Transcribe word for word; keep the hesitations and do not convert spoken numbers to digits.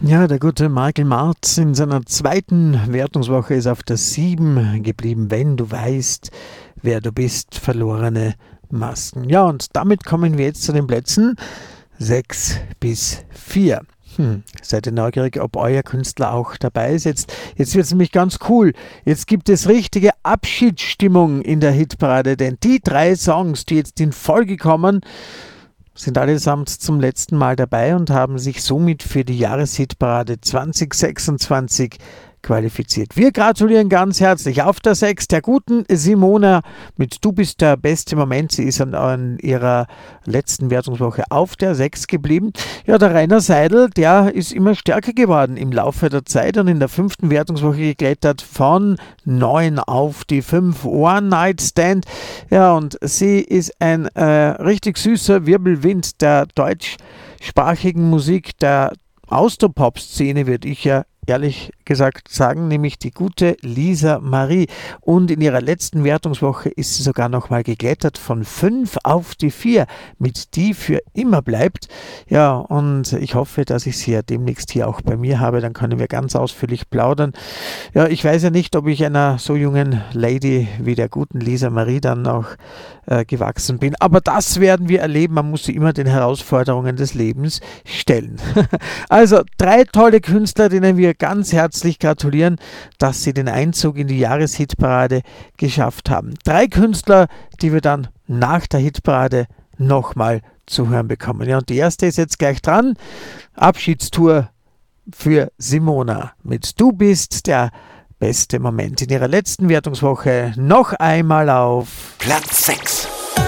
Ja, der gute Michael Marz in seiner zweiten Wertungswoche ist auf der sieben geblieben. Wenn du weißt, wer du bist, verlorene Masken. Ja, und damit kommen wir jetzt zu den Plätzen sechs bis vier. Hm, seid ihr neugierig, ob euer Künstler auch dabei ist? Jetzt, jetzt wird es nämlich ganz cool. Jetzt gibt es richtige Abschiedsstimmung in der Hitparade, denn die drei Songs, die jetzt in Folge kommen, sind allesamt zum letzten Mal dabei und haben sich somit für die Jahreshitparade zwanzig sechsundzwanzig qualifiziert. Wir gratulieren ganz herzlich auf der sechs der guten Simona mit Du bist der beste Moment. Sie ist an, an ihrer letzten Wertungswoche auf der sechs geblieben. Ja, der Rainer Seidel, der ist immer stärker geworden im Laufe der Zeit und in der fünften Wertungswoche geklettert von neun auf die fünf. One Night Stand. Ja, und sie ist ein äh, richtig süßer Wirbelwind der deutschsprachigen Musik, der Austropop-Szene, würde ich ja ehrlich gesagt sagen, nämlich die gute Lisa Marie. Und in ihrer letzten Wertungswoche ist sie sogar nochmal geklettert von fünf auf die vier, mit Die für immer bleibt. Ja, und ich hoffe, dass ich sie ja demnächst hier auch bei mir habe, dann können wir ganz ausführlich plaudern. Ja, ich weiß ja nicht, ob ich einer so jungen Lady wie der guten Lisa Marie dann auch äh, gewachsen bin, aber das werden wir erleben. Man muss sich immer den Herausforderungen des Lebens stellen. Also drei tolle Künstler, denen wir ganz herzlich gratulieren, dass sie den Einzug in die Jahreshitparade geschafft haben. Drei Künstler, die wir dann nach der Hitparade nochmal zu hören bekommen. Ja, und die erste ist jetzt gleich dran. Abschiedstour für Simona mit Du bist der beste Moment. In ihrer letzten Wertungswoche noch einmal auf Platz sechs.